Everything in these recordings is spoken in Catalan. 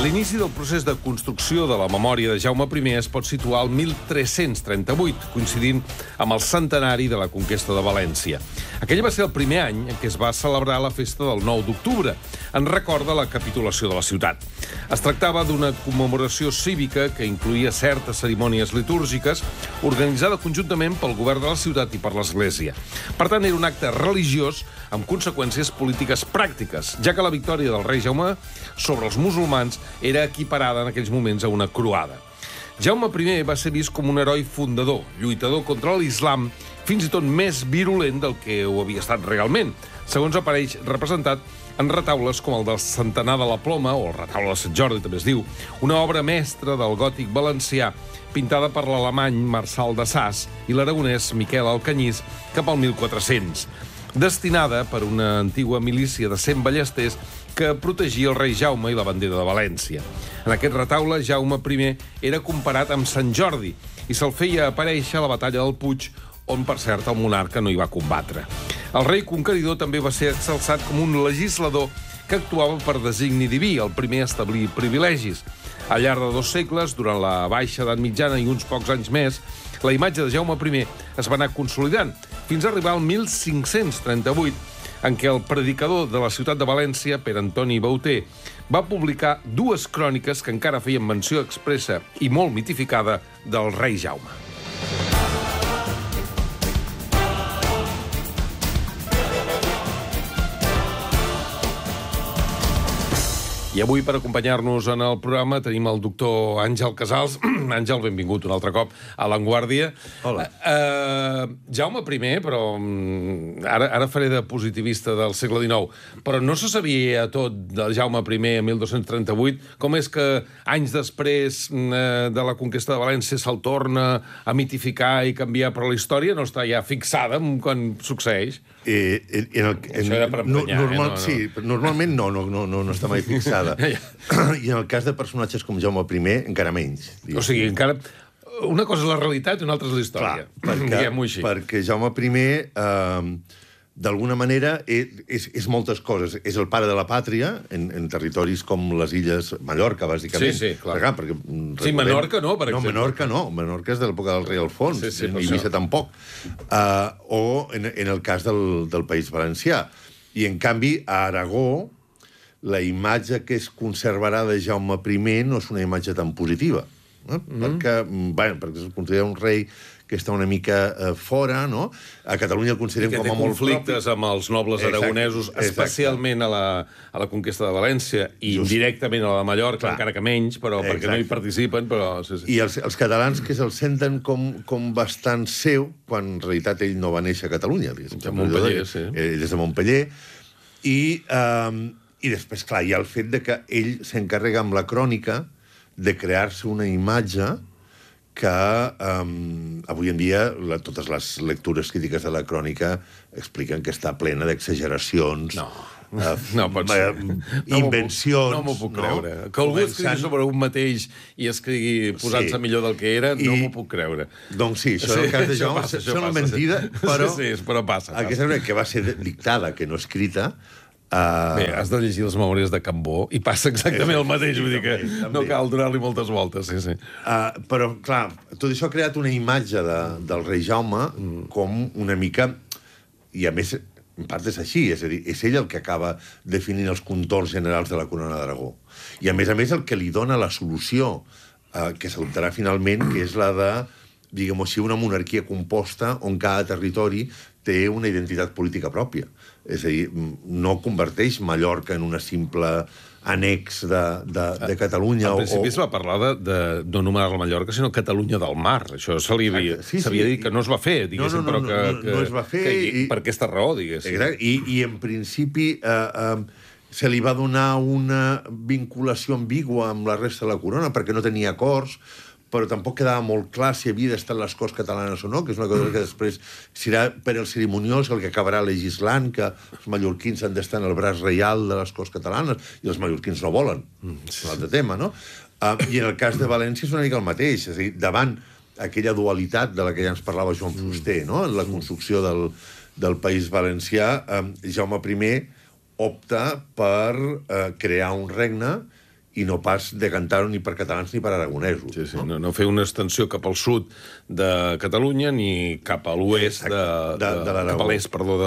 L'inici del procés de construcció de la memòria de Jaume I es pot situar al 1338, coincidint amb el centenari de la conquesta de València. Aquell va ser el primer any en què es va celebrar la festa del 9 d'octubre, en record de la capitulació de la ciutat. Es tractava d'una commemoració cívica que incloïa certes cerimònies litúrgiques organitzada conjuntament pel govern de la ciutat i per l'Església. Per tant, era un acte religiós amb conseqüències polítiques pràctiques, ja que la victòria del rei Jaume sobre els musulmans era equiparada en aquells moments a una croada. Jaume I va ser vist com un heroi fundador, lluitador contra l'islam, fins i tot més virulent del que ho havia estat realment, segons apareix representat en retaules com el del Centenar de la Ploma, o el retaule de Sant Jordi, també es diu, una obra mestra del gòtic valencià, pintada per l'alemany Marçal de Sas i l'aragonès Miquel Alcanyís cap al 1400, destinada per una antiga milícia de 100 ballesters que protegia el rei Jaume i la bandera de València. En aquest retaule, Jaume I era comparat amb Sant Jordi i se'l feia aparèixer a la batalla del Puig, on, per cert, el monarca no hi va combatre. El rei conqueridor també va ser exalçat com un legislador que actuava per designi diví, el primer a establir privilegis. Al llarg de 2 segles, durant la baixa edat mitjana i uns pocs anys més, la imatge de Jaume I es va anar consolidant, fins a arribar al 1538, en què el predicador de la ciutat de València, Pere Antoni Bauter, va publicar 2 cròniques que encara feien menció expressa i molt mitificada del rei Jaume. I avui, per acompanyar-nos en el programa, tenim el doctor Àngel Casals. Àngel, benvingut un altre cop a L'Enguàrdia. Hola. Jaume I, però ara faré de positivista del segle XIX, però no se sabia tot del Jaume I a 1238. Com és que anys després de la conquesta de València se'l torna a mitificar i canviar, però la història no està ja fixada quan succeeix? Això era per emprenyar, Sí, normalment no està mai fixada. I en el cas de personatges com Jaume I, encara menys. O sigui, encara... Una cosa és la realitat i una altra és la història. Diguem-ho així. Perquè Jaume I, d'alguna manera, és moltes coses. És el pare de la pàtria, en territoris com les Illes Mallorca, bàsicament. Sí, clar. Perquè, sí, Menorca no, per exemple. Menorca és de l'època del rei Alfons, i Eivissa tampoc. O en el cas del País Valencià. I, en canvi, a Aragó, la imatge que es conservarà de Jaume I no és una imatge tan positiva. Perquè es considera un rei que està una mica fora, no? A Catalunya el considerem com a molt conflictes amb els nobles aragonesos, especialment a la conquesta de València i indirectament a la de Mallorca, encara que menys, però perquè no hi participen. I els catalans que se'l senten com bastant seu, quan en realitat ell no va néixer a Catalunya. De Montpeller, sí. Ell és de Montpeller. I després, clar, hi ha el fet de que ell s'encarrega amb la crònica de crear-se una imatge que avui en dia totes les lectures crítiques de la crònica expliquen que està plena d'exageracions, invencions... No m'ho puc creure. Que algú escrigui sobre un mateix i escrigui posant-se millor del que era, no m'ho puc creure. Doncs sí, això en el cas de Jaume sona mentida, però passa. Aquesta que va ser dictada, que no escrita. Bé, has de llegir les memòries de Cambó i passa exactament el mateix, vull dir que no cal donar-li moltes voltes. Però, clar, tot això ha creat una imatge del rei Jaume com una mica... I, a més, en part és així, és a dir, és ell el que acaba definint els contorns generals de la corona d'Aragó. I, a més, el que li dona la solució que s'adoptarà finalment, que és la de, diguem-ho així, una monarquia composta on cada territori té una identitat política pròpia. És a dir, no converteix Mallorca en una simple annex de Catalunya. Al principi es va parlar de no anomenar la Mallorca, sinó Catalunya del Mar. Això s'havia dit que no es va fer, diguéssim, però que... No es va fer. Per aquesta raó, diguéssim. I en principi se li va donar una vinculació ambigua amb la resta de la corona, perquè no tenia acords, però tampoc quedava molt clar si havia d'estar les Corts Catalanes o no, que és una cosa que després serà per el cerimoniós el que acabarà legislant, que els mallorquins han d'estar en el braç reial de les Corts Catalanes, i els mallorquins no volen. És un altre tema, no? I en el cas de València és una mica el mateix, és a dir, davant aquella dualitat de la que ja ens parlava Joan Fuster, no? En la construcció del País Valencià, Jaume I opta per crear un regne i no pas decantar-ho ni per catalans ni per aragonesos. Sí, sí, no fer una extensió cap al sud de Catalunya ni cap a l'oest de l'Aragó. Cap a l'est, perdó,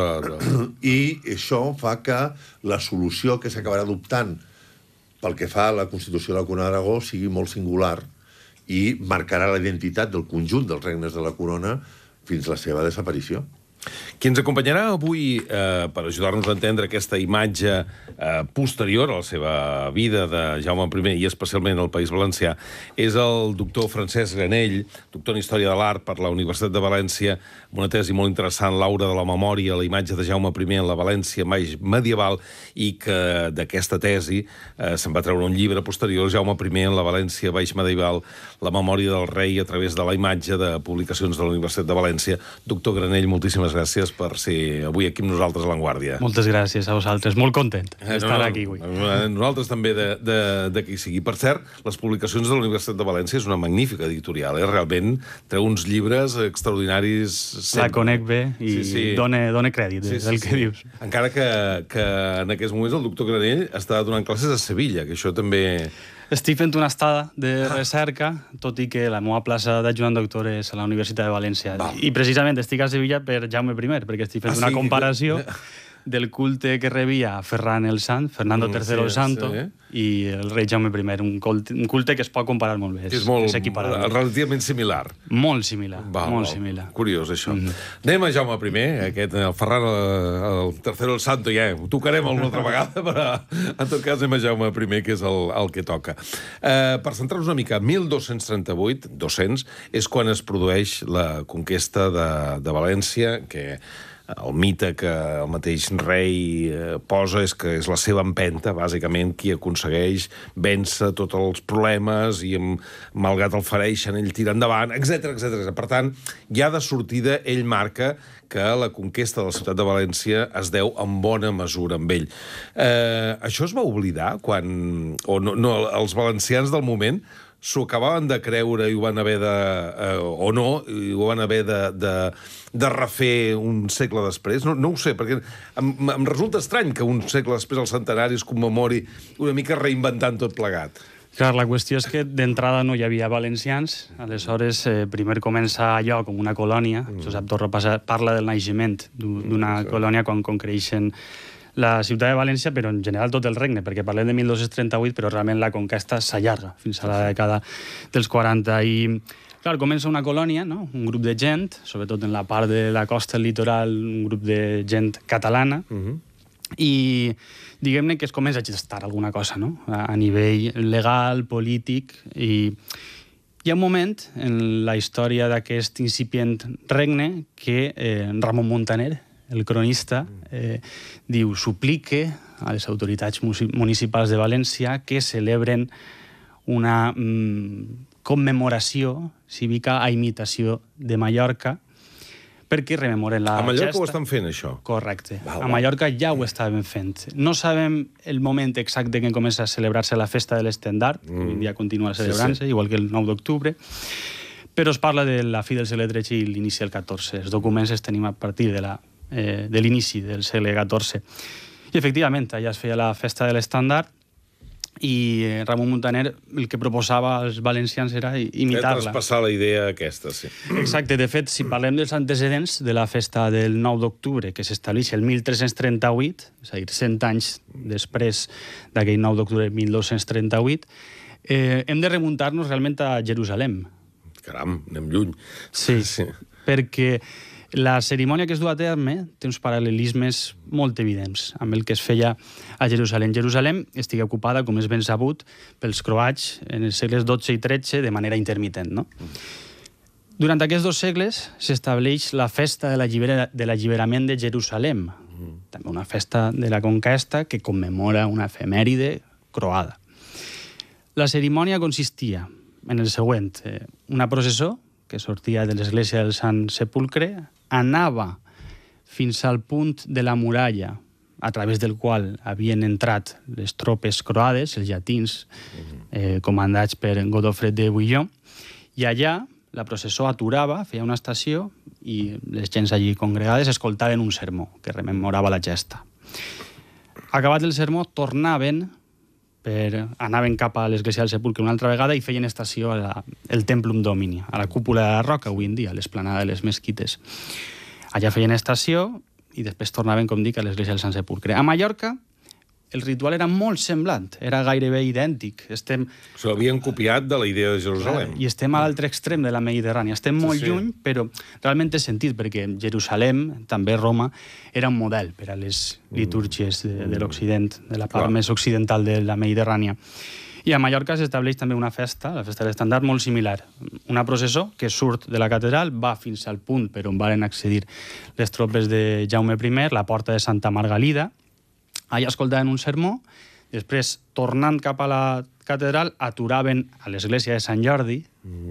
I això fa que la solució que s'acabarà adoptant pel que fa a la Constitució de la Corona d'Aragó sigui molt singular i marcarà la identitat del conjunt dels regnes de la Corona fins a la seva desaparició. Qui ens acompanyarà avui per ajudar-nos a entendre aquesta imatge posterior a la seva vida de Jaume I i especialment al País Valencià és el doctor Francesc Granell, doctor en Història de l'Art per la Universitat de València, amb una tesi molt interessant, L'Aura de la Memòria, la imatge de Jaume I en la València medieval, i que d'aquesta tesi se'n va treure un llibre posterior, Jaume I en la València medieval, la memòria del rei a través de la imatge, de publicacions de la Universitat de València. Doctor Granell, moltíssimes gràcies per ser avui aquí amb nosaltres a l'Avantguàrdia. Moltes gràcies a vosaltres, molt content d'estar aquí avui. Nosaltres també de qui sigui. Per cert, les publicacions de la Universitat de València és una magnífica editorial, realment treu uns llibres extraordinaris sempre. La conec bé i dona crèdit del que dius. Encara que en aquests moments el doctor Granell està donant classes a Sevilla, que això també... Estic fent una estada de recerca, tot i que la meva plaça d'ajudant doctor és a la Universitat de València. I precisament estic a Sevilla per Jaume I, perquè estic fent una comparació del culte que rebia Ferran el Sant, Fernando III el Santo, i el rei Jaume I, un culte que es pot comparar molt bé. És molt relativament similar. Molt similar, molt similar. Curiós, això. Anem a Jaume I, aquest, el Ferran el III el Santo, ja ho tocarem alguna altra vegada, però en tot cas anem a Jaume I, que és el que toca. Per centrar-nos una mica, 1238, 200, és quan es produeix la conquesta de València, que el mite que el mateix rei posa és que és la seva empenta, bàsicament, qui aconsegueix vèncer tots els problemes i, malgrat el fereixen, ell tira endavant, etc. Per tant, ja de sortida ell marca que la conquesta de la ciutat de València es deu en bona mesura amb ell. Això es va oblidar quan... els valencians del moment s'ho acabaven de creure i ho van haver de... o no, i ho van haver de refer un segle després. No ho sé, perquè em resulta estrany que un segle després el centenari es commemori una mica reinventant tot plegat. Clar, la qüestió és que d'entrada no hi havia valencians, aleshores primer comença allò com una colònia, Josep Torra parla del naixement d'una colònia quan creixen la ciutat de València, però en general tot el regne, perquè parlem de 1238, però realment la conquesta s'allarga fins a la dècada dels 40. I, clar, comença una colònia, no? Un grup de gent, sobretot en la part de la costa litoral, un grup de gent catalana, i diguem-ne que es comença a gestar alguna cosa, no? A nivell legal, polític, i hi ha un moment en la història d'aquest incipient regne que Ramon Muntaner, el cronista, diu, suplique a les autoritats municipals de València que celebren una commemoració cívica a imitació de Mallorca perquè rememoren la gesta. A Mallorca ho estan fent, això? Correcte. A Mallorca ja ho estaven fent. No sabem el moment exacte en què comença a celebrar-se la festa de l'estendard, avui dia continua celebrant-se, igual que el 9 d'octubre, però es parla de la fi del segle XIII i l'inici del XIV. Els documents els tenim a partir de l'inici del segle XIV. I, efectivament, allà es feia la festa de l'estàndard i Ramon Muntaner el que proposava als valencians era imitar-la. Traspassar la idea aquesta, sí. Exacte. De fet, si parlem dels antecedents de la festa del 9 d'octubre, que s'estableix el 1338, és a dir, 100 anys després d'aquell 9 d'octubre de 1238, hem de remuntar-nos realment a Jerusalem. Caram, anem lluny. Sí, perquè la cerimònia que es du a terme té uns paral·lelismes molt evidents amb el que es feia a Jerusalem. Jerusalem estigui ocupada, com és ben sabut, pels croats en els segles XII i XIII de manera intermitent, no? Durant aquests 2 segles s'estableix la festa de l'alliberament de Jerusalem, també una festa de la conquesta que commemora una efemèride croada. La cerimònia consistia en el següent: una processó que sortia de l'església del Sant Sepulcre, anava fins al punt de la muralla a través del qual havien entrat les tropes croades, els llatins, comandats per Godofred de Bouillon, i allà la processó aturava, feia una estació, i les gens allí congregades escoltaven un sermó que rememorava la gesta. Acabat el sermó, tornaven anaven cap a l'església del Sepulcre una altra vegada i feien estació al Templum Domini, a la cúpula de la Roca, avui en dia, a l'esplanada de les mesquites. Allà feien estació i després tornaven, com dic, a l'església del Sant Sepulcre. A Mallorca, el ritual era molt semblant, era gairebé idèntic. S'ho havien copiat de la idea de Jerusalem. I estem a l'altre extrem de la Mediterrània. Estem molt lluny, però realment té sentit, perquè Jerusalem, també Roma, era un model per a les litúrgies de l'Occident, de la part més occidental de la Mediterrània. I a Mallorca s'estableix també una festa, la festa de l'Estendard, molt similar. Una processó que surt de la catedral, va fins al punt per on varen accedir les tropes de Jaume I, la porta de Santa Margalida. Allà escoltaven un sermó, després, tornant cap a la catedral, aturaven a l'església de Sant Jordi,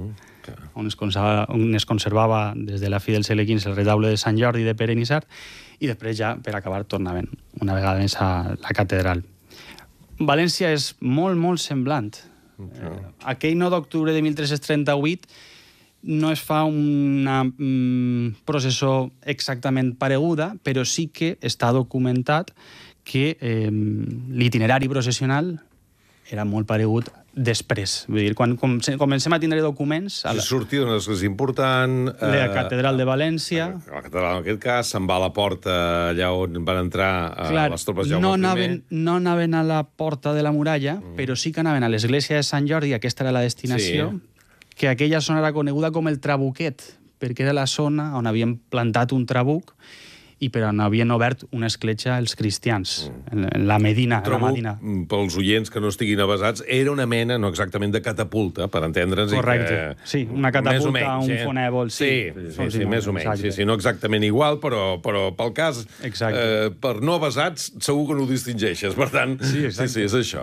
on es conservava des de la fi del segle XV el retaule de Sant Jordi de Pere Nisard, i després ja, per acabar, tornaven una vegada més a la catedral. València és molt, molt semblant. Aquell 9 d'octubre de 1338 no es fa una processó exactament pareguda, però sí que està documentat que l'itinerari processional era molt paregut després. Vull dir, quan comencem a tindre documents... Sortir d'una església important... La catedral de València... La catedral, en aquest cas, se'n va a la porta allà on van entrar les tropes Jaume I. No anaven a la porta de la muralla, però sí que anaven a l'església de Sant Jordi, aquesta era la destinació, que aquella zona era coneguda com el Trabuquet, perquè era la zona on havien plantat un trabuc i per on havien obert una escletxa els cristians, en la Medina. Trabuc, pels oients que no estiguin avasats, era una mena, no exactament de catapulta, per entendre'ns. Correcte, sí, una catapulta, un fonèvol, sí. Sí, més o menys, sí, no exactament igual, però pel cas, per no avasats, segur que no ho distingeixes, per tant, sí, és això.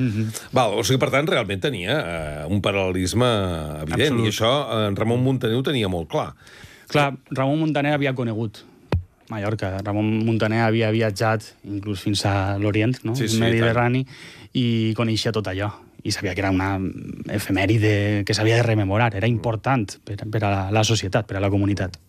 O sigui, per tant, realment tenia un paral·lelisme evident, i això en Ramon Muntaner ho tenia molt clar. Clar, Ramon Muntaner havia conegut Mallorca. Ramon Muntaner havia viatjat inclús fins a l'Orient, no? Mediterrani, i coneixia tot allò. I sabia que era una efemèride que s'havia de rememorar. Era important per a la societat, per a la comunitat.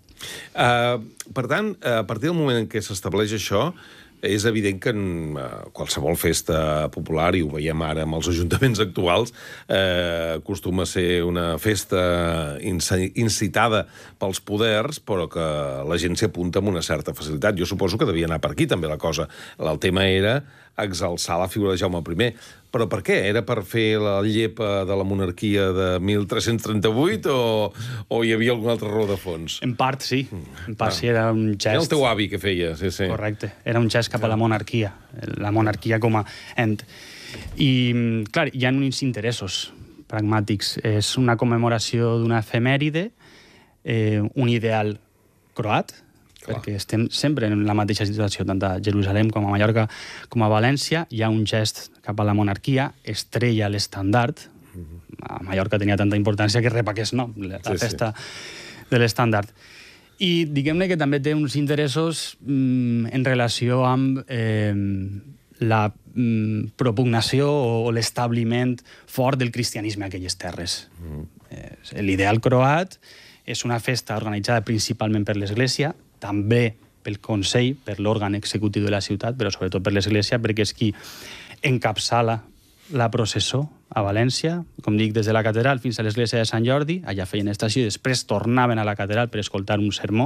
Per tant, a partir del moment en què s'estableix això, és evident que en qualsevol festa popular, i ho veiem ara amb els ajuntaments actuals, acostuma a ser una festa incitada pels poders, però que la gent s'hi apunta amb una certa facilitat. Jo suposo que devia anar per aquí també la cosa. El tema era exalçar la figura de Jaume I. Però per què? Era per fer la llepa de la monarquia de 1338 o hi havia alguna altra raó de fons? En part, sí. En part, sí, era un gest... Era el teu avi que feia, sí. Correcte. Era un gest cap a la monarquia com a ent. I, clar, hi ha uns interessos pragmàtics. És una commemoració d'una efemèride, un ideal croat, perquè estem sempre en la mateixa situació, tant a Jerusalem com a Mallorca com a València. Hi ha un gest cap a la monarquia, estrella l'estandard. A Mallorca tenia tanta importància que rep aquest nom, la festa de l'estandard. I diguem-ne que també té uns interessos en relació amb la propugnació o l'establiment fort del cristianisme a aquelles terres. L'ideal croat és una festa organitzada principalment per l'Església, també pel Consell, per l'òrgan executiu de la ciutat, però sobretot per l'Església, perquè és qui encapçala la processó a València, com dic, des de la catedral fins a l'església de Sant Jordi. Allà feien estació i després tornaven a la catedral per escoltar un sermó.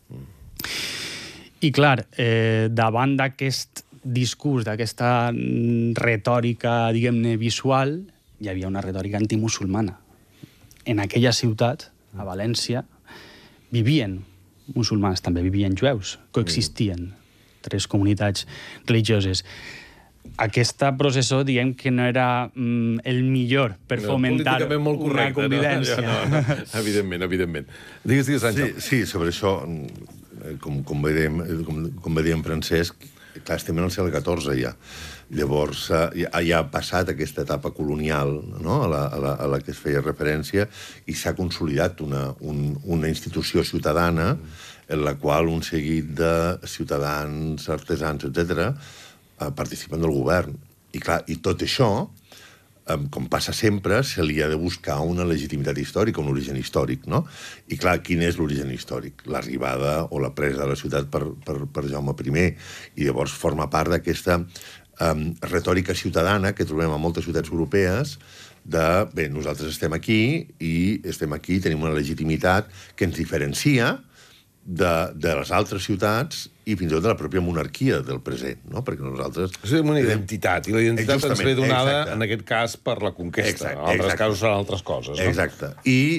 I clar, davant d'aquest discurs, d'aquesta retòrica, diguem-ne, visual, hi havia una retòrica antimusulmana. En aquella ciutat, a València, vivien musulmans, també vivien jueus, coexistien tres comunitats religioses. Aquesta processó, diguem que no era el millor per fomentar una convivència. No, evidentment. Digues, Àngel. Sí, sobre això, com va dir en Francesc, clar, estem en el segle XIV ja. Llavors, ja ha passat aquesta etapa colonial, no?, a la que es feia referència, i s'ha consolidat una institució ciutadana en la qual un seguit de ciutadans, artesans, etc., participen del govern. I clar, i tot això, com passa sempre, se li ha de buscar una legitimitat històrica, un origen històric, no? I clar, quin és l'origen històric? L'arribada o la presa de la ciutat per Jaume I. I llavors forma part d'aquesta retòrica ciutadana que trobem a moltes ciutats europees bé, nosaltres estem aquí i tenim una legitimitat que ens diferencia de les altres ciutats i fins i tot de la pròpia monarquia del present, no? Perquè nosaltres... És una identitat, i la identitat ens ve donada, en aquest cas, per la conquesta. En altres casos seran altres coses, no? Exacte. I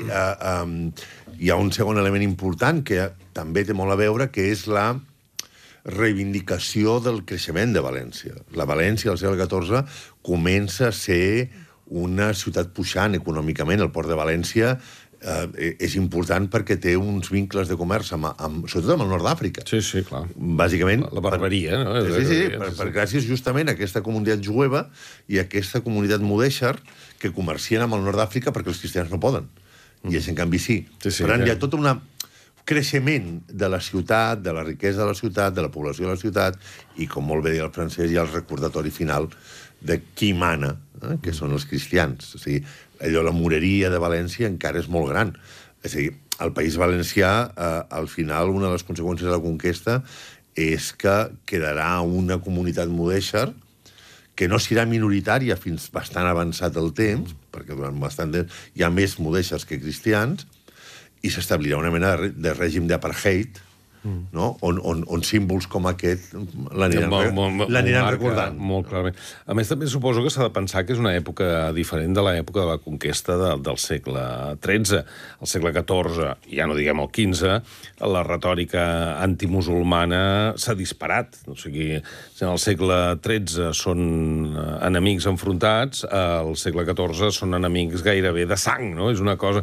hi ha un segon element important que també té molt a veure, que és la reivindicació del creixement de València. La València, al segle XIV, comença a ser una ciutat puixant econòmicament. El port de València és important perquè té uns vincles de comerç, sobretot amb el nord d'Àfrica. Sí, sí, clar. Bàsicament... La barbaria, no? Sí, gràcies justament a aquesta comunitat jueva i a aquesta comunitat mudèixer que comercien amb el nord d'Àfrica perquè els cristians no poden. I ells, en canvi, sí. Per tant, hi ha tot un creixement de la ciutat, de la riquesa de la ciutat, de la població de la ciutat, i, com molt bé deia el francès, hi ha el recordatori final de qui mana, que són els cristians. O sigui, allò, la moreria de València encara és molt gran. És a dir, el País Valencià, al final, una de les conseqüències de la conquesta és que quedarà una comunitat mudèixer que no serà minoritària fins bastant avançat el temps, perquè durant bastant temps hi ha més mudèixers que cristians, i s'establirà una mena de règim d'apartheid, no? On símbols com aquest l'aniran recordant. Molt clarament. A més, també suposo que s'ha de pensar que és una època diferent de l'època de la conquesta del segle XIII. Al segle XIV, ja no diguem el XV, la retòrica antimusulmana s'ha disparat. O sigui, si en el segle XIII són enemics enfrontats, al segle XIV són enemics gairebé de sang, no? És una cosa...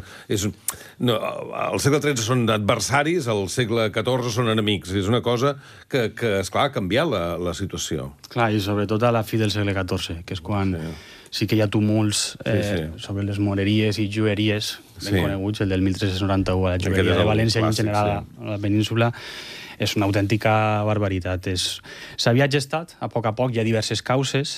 Al segle XIII són adversaris, al segle XIV són enemics. És una cosa que esclar, ha canviat la situació. Clar, i sobretot a la fi del segle XIV, que és quan sí que hi ha tumults sobre les moreries i jueries ben coneguts, el del 1391, la jueria de València i en general a la península, és una autèntica barbaritat. S'havia gestat, a poc, hi ha diverses causes,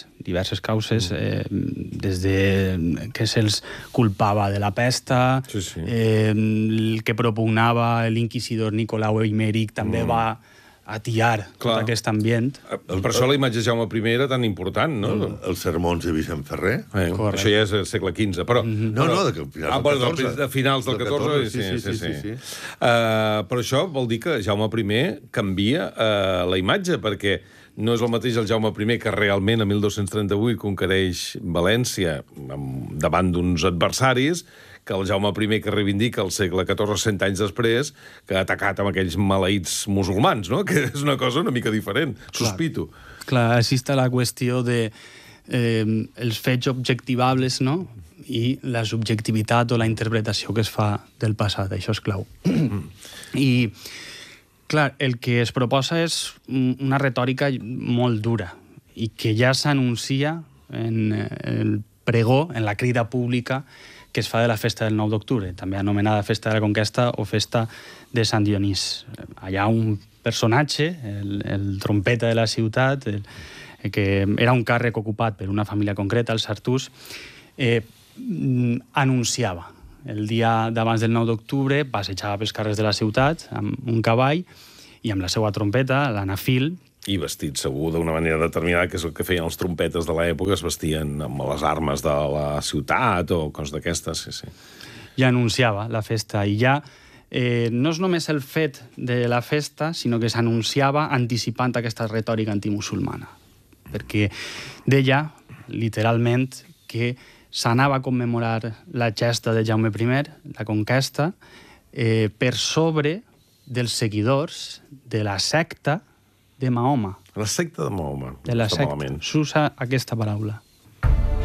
des de que se'ls culpava de la pesta, el que propugnava l'inquisidor Nicolau Eimeric també va atiar tot aquest ambient. Per això la imatge de Jaume I era tan important, no? Els sermons de Vicent Ferrer. Això ja és el segle XV, però... de finals del XIV. Sí. Però això vol dir que Jaume I canvia la imatge, perquè no és el mateix el Jaume I que realment a 1238 conquereix València davant d'uns adversaris, que el Jaume I que reivindica el segle XIV 100 anys després, que ha atacat amb aquells maleïts musulmans, no? Que és una cosa una mica diferent, sospito. Clar, així està la qüestió de els fets objectivables, no? I la subjectivitat o la interpretació que es fa del passat, això és clau. I, clar, el que es proposa és una retòrica molt dura i que ja s'anuncia en el pregó, en la crida pública que es fa de la festa del 9 d'octubre, també anomenada Festa de la Conquesta o Festa de Sant Dionís. Allà un personatge, el trompeta de la ciutat, que era un càrrec ocupat per una família concreta, els Artús, anunciava. El dia d'abans del 9 d'octubre passejava pels carrers de la ciutat amb un cavall i amb la seva trompeta, l'anafil, i vestit segur d'una manera determinada, que és el que feien els trompetes de l'època, es vestien amb les armes de la ciutat o coses d'aquestes, sí. Ja anunciava la festa, i ja no és només el fet de la festa, sinó que s'anunciava anticipant aquesta retòrica antimusulmana. Perquè deia, literalment, que s'anava a commemorar la gesta de Jaume I, la conquesta, per sobre dels seguidors de la secta de Mahoma. La secta de Mahoma. De la secta. S'usa aquesta paraula.